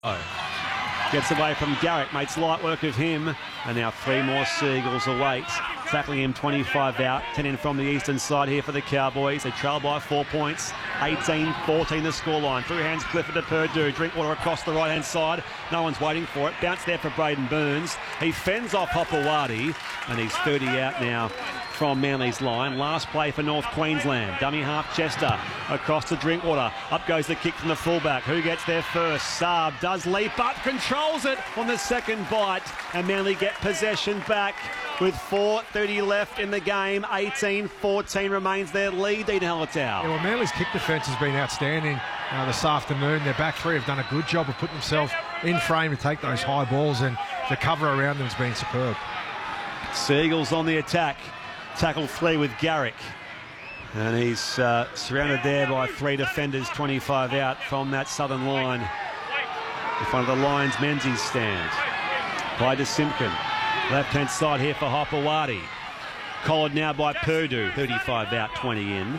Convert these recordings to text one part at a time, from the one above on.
Gets away from Garrick, makes light work of him, and now three more Seagulls await. Tackling him 25 out, 10 in from the eastern side here for the Cowboys. They trail by 4 points, 18-14 the scoreline. Through hands Clifford to Purdue, Drinkwater across the right-hand side. No one's waiting for it. Bounce there for Braden Burns. He fends off Hopewadi, and he's 30 out now from Manly's line. Last play for North Queensland. Dummy half Chester across to Drinkwater. Up goes the kick from the fullback. Who gets there first? Saab does leap up, controls it on the second bite, and Manly get possession back with 4:30 left in the game. 18-14 remains their lead. Dean Hallertau. Yeah, well, Manly's kick defence has been outstanding this afternoon. Their back three have done a good job of putting themselves in frame to take those high balls, and the cover around them has been superb. Seagulls on the attack. Tackle Flea with Garrick. And he's surrounded there by three defenders, 25 out from that southern line. In front of the Lions Menzies stand. Play to Simpkin. Left-hand side here for Hopewadi. Collared now by Purdue, 35 out, 20 in.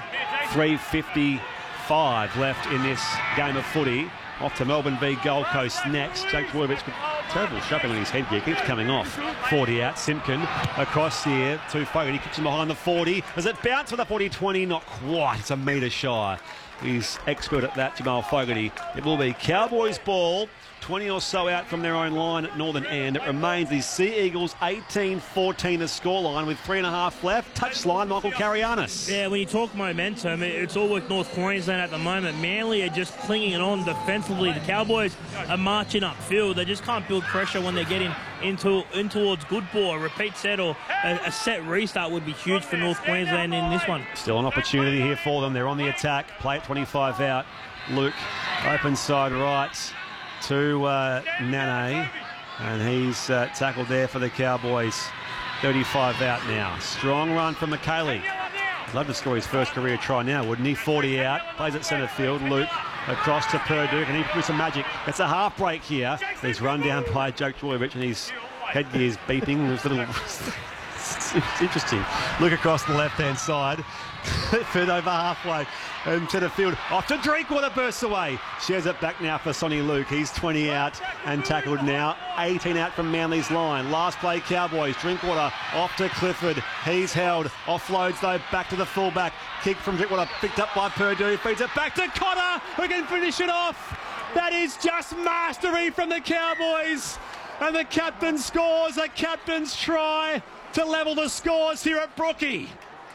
3:55 left in this game of footy. Off to Melbourne v Gold Coast next. Jake Woodovich, terrible shuffling on his headgear, keeps coming off. 40 out, Simpkin across here to Fogarty, kicks him behind the 40. Does it bounce for the 40-20? Not quite, it's a metre shy. He's expert at that, Jamal Fogarty. It will be Cowboys ball, 20 or so out from their own line at northern end. It remains the Sea Eagles 18-14 the scoreline with 3.5 left. Touchline, Michael Carianis. Yeah, when you talk momentum, it's all with North Queensland at the moment. Manly are just clinging on defensively. The Cowboys are marching upfield. They just can't build pressure when they're getting in towards good ball. A repeat set or a set restart would be huge for North Queensland in this one. Still an opportunity here for them. They're on the attack. Play at 25 out. Luke, open side right to Nane, and he's tackled there for the Cowboys. 35 out now. Strong run from McKaylee. Love to score his first career try now, wouldn't he? 40 out, plays at centre field. Luke across to Purdue, and he do some magic. It's a half break here. He's run down by Jake Troyevich, and his headgear's beeping. It's interesting. Look across the left-hand side. Fed over halfway and centre field. Off to Drinkwater, bursts away. Shares it back now for Sonny Luke. He's 20 out and tackled now. 18 out from Manly's line. Last play, Cowboys. Drinkwater off to Clifford. He's held. Offloads though back to the fullback. Kick from Drinkwater picked up by Purdue. Feeds it back to Cotter, who can finish it off. That is just mastery from the Cowboys. And the captain scores a captain's try to level the scores here at Brookie.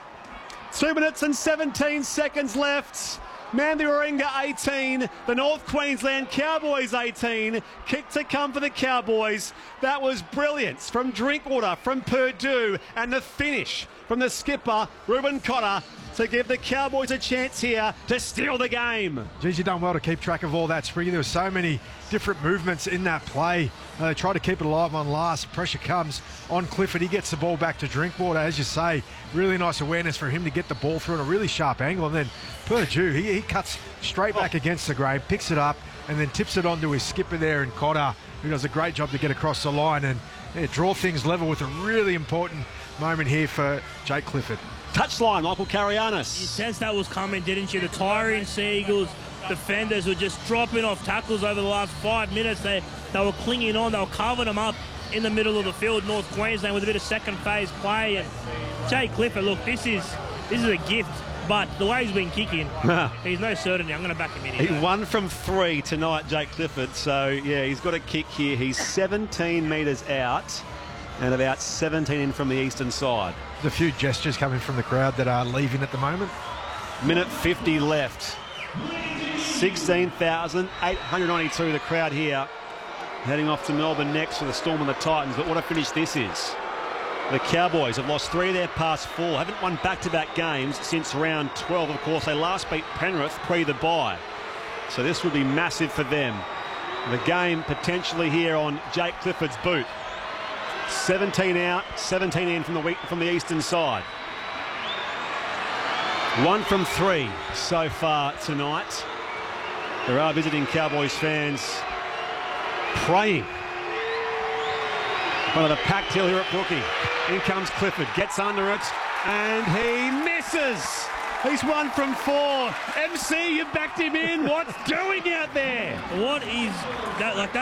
2 minutes and 17 seconds left. Manly Warringah 18, the North Queensland Cowboys 18. Kick to come for the Cowboys. That was brilliance from Drinkwater, from Purdue, and the finish from the skipper, Reuben Cotter, to give the Cowboys a chance here to steal the game. Geez, you've done well to keep track of all that, Spriggy. There were so many different movements in that play. They try to keep it alive on last. Pressure comes on Clifford. He gets the ball back to Drinkwater, as you say. Really nice awareness for him to get the ball through at a really sharp angle. And then Purdue, he cuts straight back against the grain, picks it up, and then tips it onto his skipper there in Cotter, who does a great job to get across the line and draw things level with a really important moment here for Jake Clifford. Touchline, Michael Carianis. You sensed that was coming, didn't you? The tiring Sea Eagles defenders were just dropping off tackles over the last 5 minutes. They were clinging on. They were carving them up in the middle of the field, North Queensland, with a bit of second phase play. And Jake Clifford, look, this is a gift. But the way he's been kicking, he's no certainty. I'm going to back him in here. He 1 from 3 tonight, Jake Clifford. So, yeah, he's got a kick here. He's 17 metres out and about 17 in from the eastern side. There's a few gestures coming from the crowd that are leaving at the moment. Minute 50 left. 16,892 the crowd here. Heading off to Melbourne next for the Storm and the Titans. But what a finish this is. The Cowboys have lost 3 of their past 4. Haven't won back-to-back games since round 12. Of course, they last beat Penrith pre the bye. So this would be massive for them. The game potentially here on Jake Clifford's boot. 17 out, 17 in from the eastern side. 1 from 3 so far tonight. There are visiting Cowboys fans praying. One of the packed hill here at Brookie. In comes Clifford, gets under it, and he misses. He's 1 from 4. MC, you backed him in. What's doing out there? What is that? Like that.